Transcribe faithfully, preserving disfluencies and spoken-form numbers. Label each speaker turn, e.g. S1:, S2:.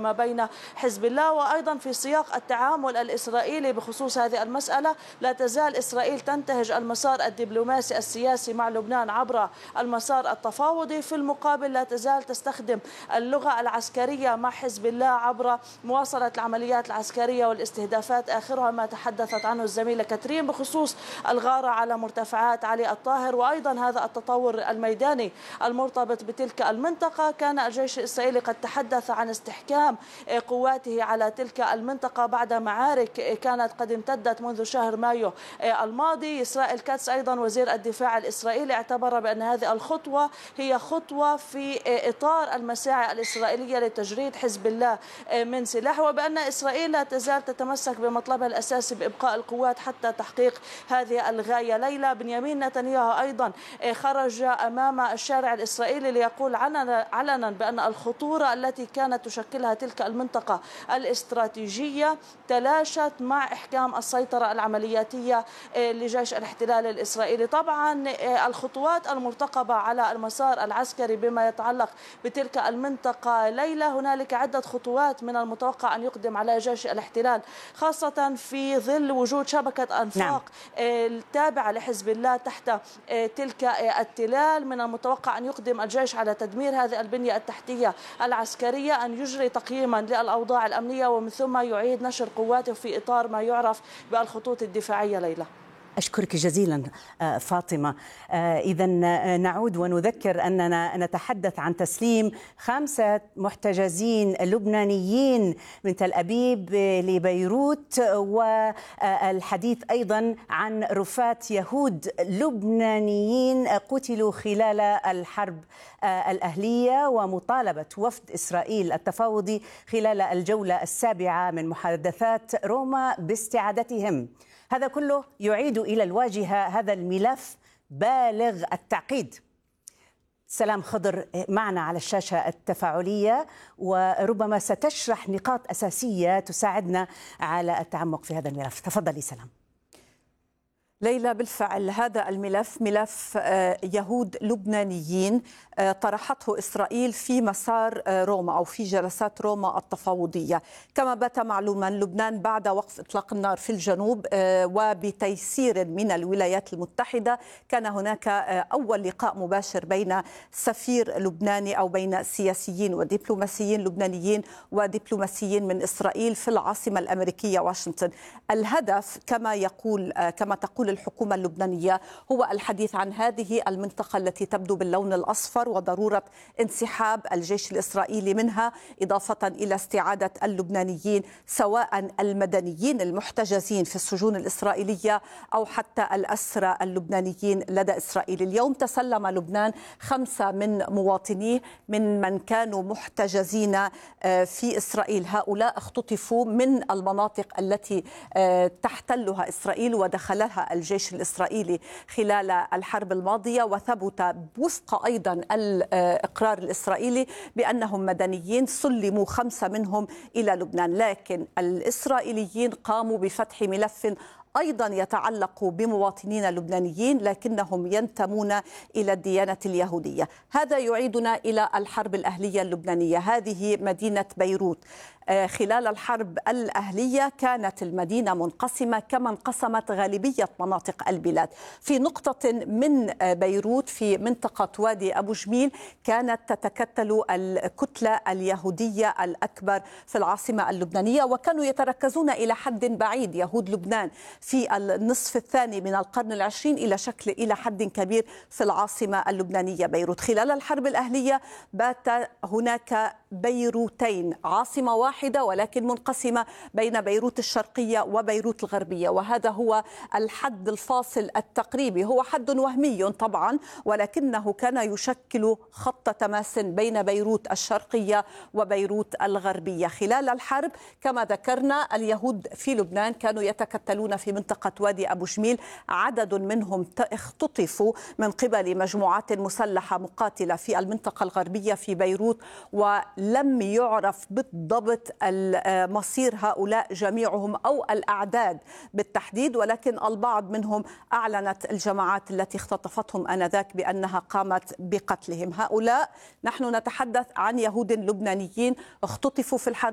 S1: ما بين حزب الله. وأيضا في سياق التعامل الإسرائيلي بخصوص هذه المسألة، لا تزال إسرائيل تنتهج المسار الدبلوماسي السياسي مع لبنان عبر المسار التفاوضي، في المقابل لا تزال تستخدم اللغة العسكرية مع حزب الله عبر مواصلة العمليات العسكرية والاستهدافات، آخرها ما تحدثت عنه الزميلة كاترين بخصوص الغارة على مرتفعات علي الطاهر. وأيضا هذا التطور الميداني المرتبط بتلك المنطقة، كان الجيش الإسرائيلي قد تحدث عن استحكام قواته على تلك المنطقة بعد معارك كانت قد امتدت منذ شهر مايو الماضي. إسرائيل كاتس أيضا وزير الدفاع الإسرائيلي اعتبر بأن هذه الخطوة هي خطوة في إطار المساعي الإسرائيلية لتجريد حزب الله من سلاح، وبأن إسرائيل لا تزال تتمسك بمطلبها الأساسي بإبقاء القوات حتى تحقيق هذه الغاية. ليلى، بنيامين نتنياهو أيضا خرج أمام الشارع الإسرائيلي ليقول علنا بأن الخطورة التي كانت تشكلها تلك المنطقة الاستراتيجية تلاشت مع إحكام السيطرة العملياتية لجيش الاحتلال الإسرائيلي. طبعا الخطوات المرتقبة على المسار العسكري بما يتعلق بتلك المنطقة ليلى، هنالك عدة خطوات من المتوقع أن يقدم على جيش الاحتلال، خاصة في ظل وجود شبكة أنفاق نعم. تابعة لحزب الله تحت تلك التلال. من المتوقع أن يقدم الجيش على تدمير هذه البنية التحتية العسكرية، أن يجري تقييما للأوضاع الأمنية، ومن ثم يعيد نشر قواته في إطار ما يعرف بالخطوط الدفاعية. ليلى،
S2: أشكرك جزيلا فاطمة. إذا نعود ونذكر أننا نتحدث عن تسليم خمسة محتجزين لبنانيين من تل أبيب لبيروت، والحديث أيضا عن رفاة يهود لبنانيين قتلوا خلال الحرب الأهلية، ومطالبة وفد إسرائيل التفاوضي خلال الجولة السابعة من محادثات روما باستعادتهم. هذا كله يعيد إلى الواجهة هذا الملف بالغ التعقيد. سلام خضر معنا على الشاشة التفاعلية، وربما ستشرح نقاط أساسية تساعدنا على التعمق في هذا الملف. تفضلي سلام.
S3: ليلى، بالفعل هذا الملف ملف يهود لبنانيين طرحته إسرائيل في مسار روما أو في جلسات روما التفاوضية. كما بات معلوما، لبنان بعد وقف إطلاق النار في الجنوب وبتيسير من الولايات المتحدة كان هناك أول لقاء مباشر بين سفير لبناني أو بين سياسيين ودبلوماسيين لبنانيين ودبلوماسيين من إسرائيل في العاصمة الأمريكية واشنطن. الهدف كما يقول كما تقول الحكومة اللبنانية هو الحديث عن هذه المنطقة التي تبدو باللون الأصفر وضرورة انسحاب الجيش الإسرائيلي منها، إضافة إلى استعادة اللبنانيين سواء المدنيين المحتجزين في السجون الإسرائيلية أو حتى الأسرى اللبنانيين لدى إسرائيل. اليوم تسلم لبنان خمسة من مواطنيه من من كانوا محتجزين في إسرائيل. هؤلاء اختطفوا من المناطق التي تحتلها إسرائيل ودخلها الجيش الإسرائيلي خلال الحرب الماضية، وثبت وفق أيضا الإقرار الإسرائيلي بأنهم مدنيين. سلموا خمسة منهم إلى لبنان، لكن الإسرائيليين قاموا بفتح ملف أيضا يتعلق بمواطنين لبنانيين لكنهم ينتمون إلى الديانة اليهودية. هذا يعيدنا إلى الحرب الأهلية اللبنانية. هذه مدينة بيروت. خلال الحرب الأهلية كانت المدينة منقسمة كما انقسمت غالبية مناطق البلاد. في نقطة من بيروت في منطقة وادي أبو جميل كانت تتكتل الكتلة اليهودية الأكبر في العاصمة اللبنانية، وكانوا يتركزون إلى حد بعيد يهود لبنان في النصف الثاني من القرن العشرين إلى شكل إلى حد كبير في العاصمة اللبنانية بيروت. خلال الحرب الأهلية بات هناك بيروتين، عاصمة واحدة ولكن منقسمة بين بيروت الشرقية وبيروت الغربية، وهذا هو الحد الفاصل التقريبي. هو حد وهمي طبعا، ولكنه كان يشكل خط تماس بين بيروت الشرقية وبيروت الغربية. خلال الحرب كما ذكرنا اليهود في لبنان كانوا يتكتلون في منطقة وادي أبو جميل. عدد منهم اختطفوا من قبل مجموعات مسلحة مقاتلة في المنطقة الغربية في بيروت، ولم يعرف بالضبط مصير هؤلاء جميعهم أو الأعداد بالتحديد، ولكن البعض منهم أعلنت الجماعات التي اختطفتهم آنذاك بأنها قامت بقتلهم. هؤلاء نحن نتحدث عن يهود لبنانيين اختطفوا في الحرب